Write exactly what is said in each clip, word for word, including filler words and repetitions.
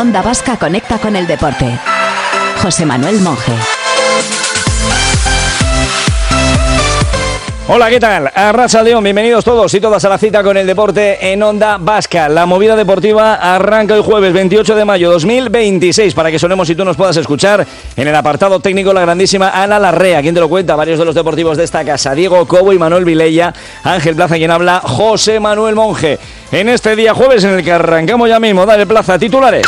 Onda Vasca conecta con el deporte. José Manuel Monje. Hola, ¿qué tal? Arratsaldeón, bienvenidos todos y todas a la cita con el deporte en Onda Vasca. La movida deportiva arranca el jueves veintiocho de mayo de dos mil veintiséis para que sonemos y tú nos puedas escuchar en el apartado técnico la grandísima Ana Larrea. ¿Quién te lo cuenta? Varios de los deportivos de esta casa, Diego Cobo y Manuel Vilella, Ángel Plaza, quien habla, José Manuel Monje. En este día jueves en el que arrancamos ya mismo, dale Plaza, titulares.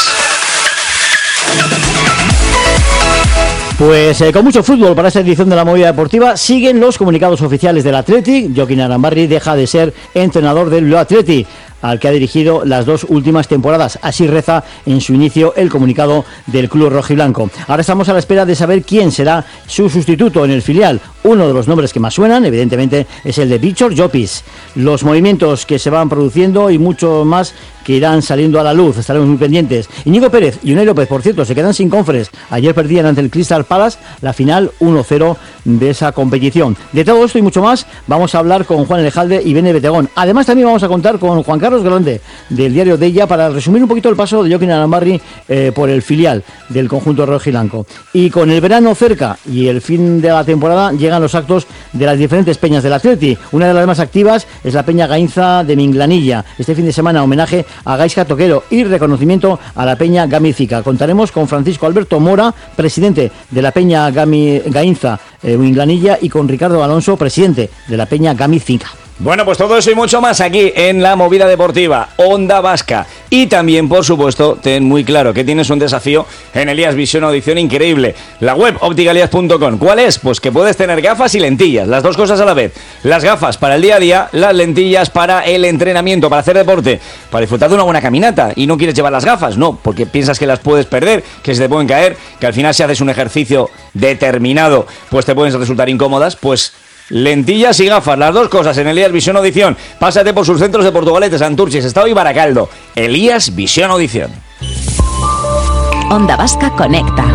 Pues eh, con mucho fútbol para esta edición de la movida deportiva. Siguen los comunicados oficiales del Athletic. Joaquín Arambarri deja de ser entrenador del Athletic, al que ha dirigido las dos últimas temporadas. Así reza en su inicio el comunicado del club rojiblanco. Ahora estamos a la espera de saber quién será su sustituto en el filial. Uno de los nombres que más suenan, evidentemente, es el de Víctor Llopis. Los movimientos que se van produciendo y mucho más que irán saliendo a la luz, estaremos muy pendientes. Íñigo Pérez y Unai López, por cierto, se quedan sin conference. Ayer perdían ante el Crystal Palace la final uno cero de esa competición. De todo esto y mucho más vamos a hablar con Juan Elejalde y Bene Betegón. Además también vamos a contar con Juan Carlos Grande del diario Deia para resumir un poquito el paso de Joaquín Arambarri eh, por el filial del conjunto rojiblanco. Y con el verano cerca y el fin de la temporada llegan los actos de las diferentes peñas del Atleti. Una de las más activas es la Peña Gainza de Minglanilla. Este fin de semana homenaje a Gaisca Toquero y reconocimiento a la Peña Gamífica. Contaremos con Francisco Alberto Mora, presidente de la Peña Gami, Gainza eh, Minglanilla, y con Ricardo Alonso, presidente de la Peña Gamífica. Bueno, pues todo eso y mucho más aquí en la movida deportiva Onda Vasca. Y también, por supuesto, ten muy claro que tienes un desafío en Elías Visión Audición increíble. La web óptica elías punto com. ¿Cuál es? Pues que puedes tener gafas y lentillas, las dos cosas a la vez. Las gafas para el día a día, las lentillas para el entrenamiento, para hacer deporte, para disfrutar de una buena caminata. Y no quieres llevar las gafas, no, porque piensas que las puedes perder, que se te pueden caer, que al final si haces un ejercicio determinado, pues te pueden resultar incómodas, pues lentillas y gafas, las dos cosas en Elías Visión Audición. Pásate por sus centros de Portugalete, Santurce, Sestao y Baracaldo. Elías Visión Audición. Onda Vasca conecta.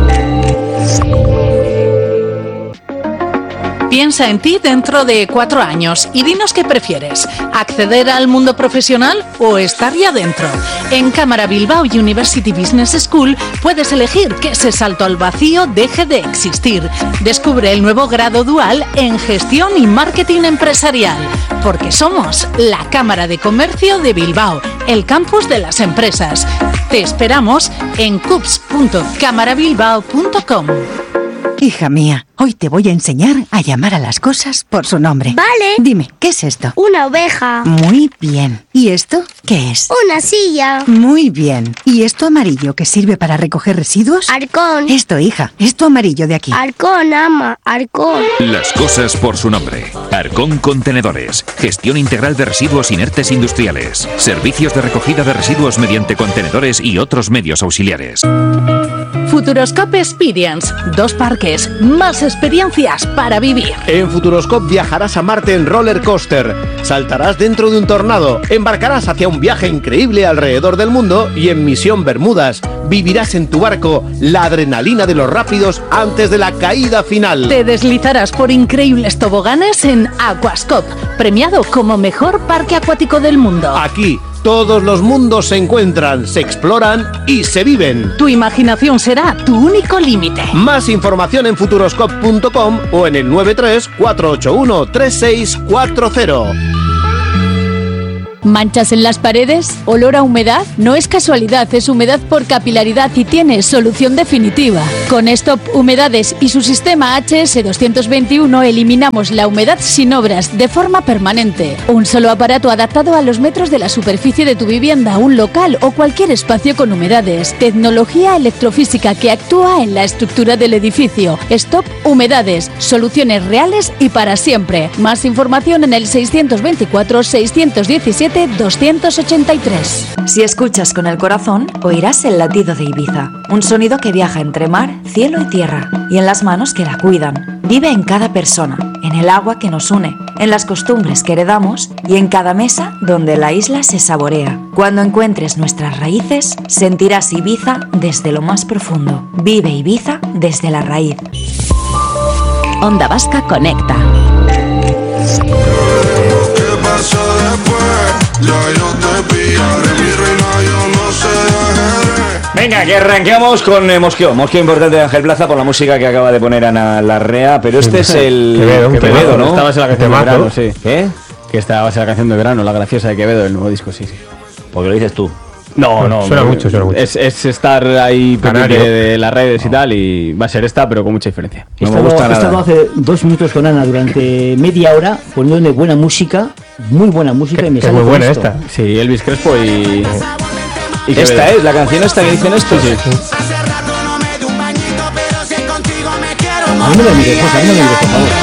Piensa en ti dentro de cuatro años y dinos qué prefieres, acceder al mundo profesional o estar ya dentro. En Cámara Bilbao University Business School puedes elegir que ese salto al vacío deje de existir. Descubre el nuevo grado dual en Gestión y Marketing Empresarial, porque somos la Cámara de Comercio de Bilbao, el campus de las empresas. Te esperamos en cups punto cámara bilbao punto com. Hija mía, hoy te voy a enseñar a llamar a las cosas por su nombre. Vale. Dime, ¿qué es esto? Una oveja. Muy bien. ¿Y esto qué es? Una silla. Muy bien. ¿Y esto amarillo que sirve para recoger residuos? Arcón. Esto, hija, esto amarillo de aquí. Arcón, ama, Arcón. Las cosas por su nombre. Arcón Contenedores. Gestión integral de residuos inertes industriales. Servicios de recogida de residuos mediante contenedores y otros medios auxiliares. Futuroscope Experience. Dos parques, más experiencias para vivir. En Futuroscope viajarás a Marte en roller coaster, saltarás dentro de un tornado, embarcarás hacia un viaje increíble alrededor del mundo y en Misión Bermudas vivirás en tu barco la adrenalina de los rápidos antes de la caída final. Te deslizarás por increíbles toboganes en Aquascope, premiado como mejor parque acuático del mundo. Aquí todos los mundos se encuentran, se exploran y se viven. Tu imaginación será tu único límite. Más información en futuroscope punto com o en el nueve tres cuatro ocho uno tres seis cuatro cero. ¿Manchas en las paredes? ¿Olor a humedad? No es casualidad, es humedad por capilaridad y tiene solución definitiva. Con Stop Humedades y su sistema H S doscientos veintiuno eliminamos la humedad sin obras, de forma permanente. Un solo aparato adaptado a los metros de la superficie de tu vivienda, un local o cualquier espacio con humedades. Tecnología electrofísica que actúa en la estructura del edificio. Stop Humedades, soluciones reales y para siempre. Más información en el seiscientos veinticuatro seiscientos diecisiete doscientos ochenta y tres. Si escuchas con el corazón, oirás el latido de Ibiza. Un sonido que viaja entre mar, cielo y tierra, y en las manos que la cuidan. Vive en cada persona, en el agua que nos une, en las costumbres que heredamos y en cada mesa donde la isla se saborea. Cuando encuentres nuestras raíces, sentirás Ibiza desde lo más profundo. Vive Ibiza desde la raíz. Onda Vasca conecta. ¿Qué pasó después? Ya yo te pillaré, mi reina, yo no sé de ajedrez. Venga, que arranquemos con eh, Mosqueo. Mosqueo importante de Ángel Plaza por la música que acaba de poner Ana Larrea, pero este es el Quevedo, Quevedo, Quevedo, ¿no? Esta va a ser la canción de verano, sí. ¿Eh? Que esta va a ser la canción de verano, la graciosa de Quevedo, el nuevo disco, sí, sí. Porque lo dices tú. No, no. Suena mucho, suena mucho. Es, es estar ahí pendiente de las redes y tal, y va a ser esta, pero con mucha diferencia. He estado, he estado hace dos minutos con Ana durante media hora poniéndole buena música, muy buena música, que, y me que sale muy con buena esto. esta. Sí, Elvis Crespo y... y esta Quevedo. es la canción esta que dicen esto. Sí, sí. A mí no me mires, José, a mí no me mires, por favor.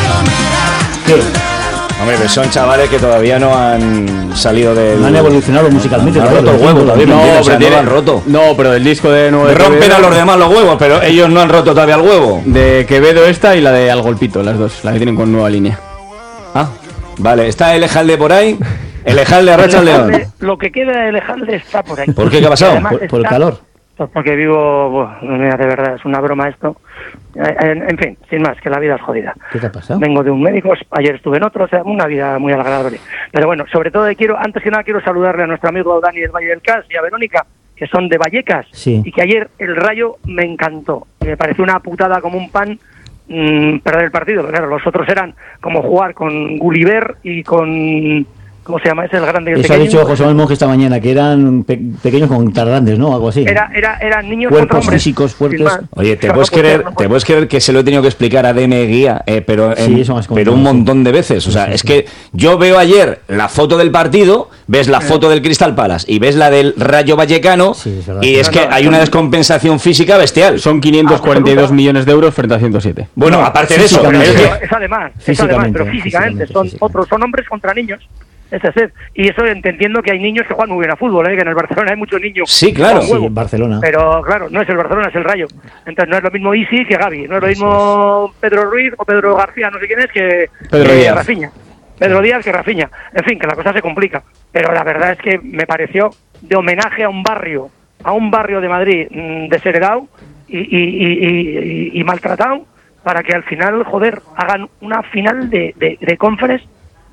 ¿Qué? Hombre, pues son chavales que todavía no han salido del... No han evolucionado musicalmente. No han roto el huevo todavía, no, pero o sea, no tiene- lo han roto. No, pero del disco de nuevo de Rompen Quevedo- a los demás los huevos, pero ellos no han roto todavía el huevo. De Quevedo esta y la de Al Golpito, las dos, la que tienen con nueva línea. Ah, vale, está el Ejalde por ahí. El Ejalde arracha al león. Lo que queda de Ejalde está por ahí. ¿Por qué? ¿Qué ha pasado? Además Por, por el está- calor. Pues porque vivo, bueno, mira, de verdad, es una broma esto. Eh, En, en fin, sin más, que la vida es jodida. ¿Qué te ha pasado? Vengo de un médico, ayer estuve en otro, o sea, una vida muy agradable. Pero bueno, sobre todo quiero, antes que nada quiero saludarle a nuestro amigo Dani del Valle del Cas y a Verónica, que son de Vallecas, Sí. y que ayer el Rayo me encantó. Y me pareció una putada como un pan mmm, perder el partido, pero claro, los otros eran como jugar con Gulliver y con... ¿Cómo se llama ese? El grande y el Eso ha pequeño. dicho José Manuel Monge esta mañana, que eran pe- pequeños con tardantes, ¿no? Algo así. Era, era, eran niños contra Cuerpos hombres. físicos fuertes. Sin más. Oye, ¿te Claro, puedes, no puede creer, ser, no ¿te puede puedes creer que se lo he tenido que explicar a D M Guía, eh, pero, en- Sí, eso me has pero comentado, un sí. montón de veces? O sea, Sí, sí, es sí. que yo veo ayer la foto del partido, ves la foto del Crystal Palace y ves la del Rayo Vallecano, Sí, es verdad. y es que hay una descompensación física bestial. Son quinientos cuarenta y dos millones de euros frente a ciento siete. Bueno, No, aparte de eso, físicamente. es que- Pero es además, es además, pero Físicamente, físicamente, físicamente, son físicamente. otros, son hombres contra niños. Ese es el- y eso ent- entiendo que hay niños que juegan muy bien a fútbol, ¿eh? Que en el Barcelona hay muchos niños. Sí, que claro. juegan Sí, huevo. en Barcelona. Pero claro, no es el Barcelona, es el Rayo. Entonces no es lo mismo Isi que Gavi, no es lo mismo Pedro Ruiz o Pedro García, no sé quién es, que, Pedro que Díaz. Rafinha. Pedro Díaz que Rafinha. En fin, que la cosa se complica. Pero la verdad es que me pareció de homenaje a un barrio, a un barrio de Madrid mm, desheredado y, y, y, y- y maltratado, para que al final, joder, hagan una final de, de, de conference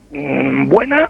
mm, buena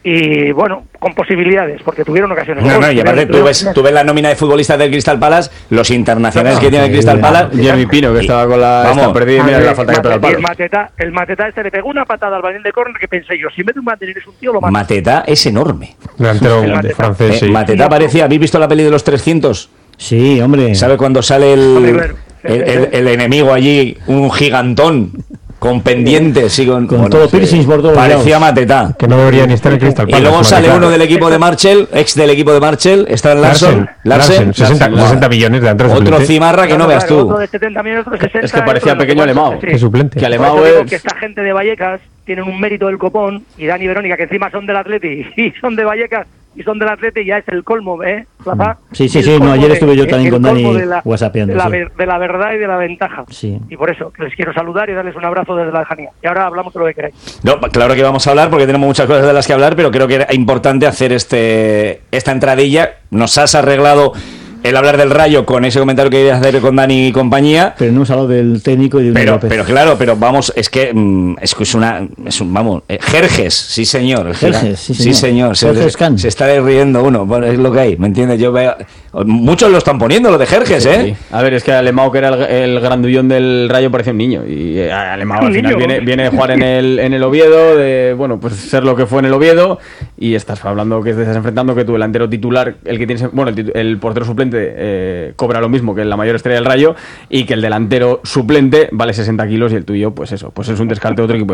y, bueno, con posibilidades, porque tuvieron ocasiones. No, no, Gol, y aparte tuvieron- tú ves, tú ves la nómina de futbolistas del Crystal Palace, los internacionales que tiene el Crystal Palace. Jeremy Pino, que Y- estaba con la vamos, esta perdida y mira Madre, la falta que pega al Mateta- palo. el Mateta, el Mateta este le pegó una patada al balón de córner que pensé yo, si en vez de un banderín es un tío, lo mata. Mateta es enorme. Delantero El Mateta. francés, Eh, sí. Mateta parecía, ¿habéis visto la peli de los trescientos? Sí, hombre. ¿Sabe cuando sale Hombre, el, claro. el, el- el enemigo allí, un gigantón, con pendientes y con, Con todo piercings por todos parecía lados. Mateta. Que no debería ni estar en Crystal Y Palace. luego sale Mateta. uno del equipo de Marchel, ex del equipo de Marchel, está Larson, Larsen, Larsen, Larsen, sesenta, Larsen, sesenta millones de otro suplente. cimarra que no veas Claro, tú. otro de setenta millones, otro de sesenta, Es que parecía otro de no sé pequeño cuántos, Alemão. sí. Qué suplente. Que Por Alemão eso digo es... que esta gente de Vallecas tienen un mérito del copón, y Dani y Verónica, que encima son del Atleti y son de Vallecas y son del Atleti, ya es el colmo, ¿eh? Plaza? Sí, sí, El sí, no, colmo ayer de- estuve yo el también con colmo Dani de la- whatsappeando, de la, sí. ver- de la verdad y de la ventaja. Sí. Y por eso, que les quiero saludar y darles un abrazo desde la lejanía. Y ahora hablamos de lo que queráis. No, claro que vamos a hablar porque tenemos muchas cosas de las que hablar, pero creo que era importante hacer este esta entradilla. Nos has arreglado el hablar del Rayo con ese comentario que querías hacer con Dani y compañía. Pero no hemos hablado del técnico y de un Pero, López. pero claro, pero vamos, es que mm, es que es una, es un, vamos, eh, Jerjes, sí señor, el Jerjes, gira- sí, sí señor. señor, Jerjes se, Can. se está riendo uno, bueno, es lo que hay, ¿me entiendes? Yo veo, muchos lo están poniendo, lo de Jerjes, ¿eh? Sí. A ver, es que Alemão, que era el, el grandullón del Rayo, parece un niño. Y eh, Alemão al Un final niño. viene, viene de jugar en el, en el Oviedo, de, bueno, pues ser lo que fue en el Oviedo. Y estás hablando que te estás enfrentando que tu delantero titular, el que tienes, bueno, el, titu- el portero suplente, eh, cobra lo mismo que la mayor estrella del Rayo, y que el delantero suplente vale sesenta kilos y el tuyo, pues eso, pues es un descarte de otro equipo.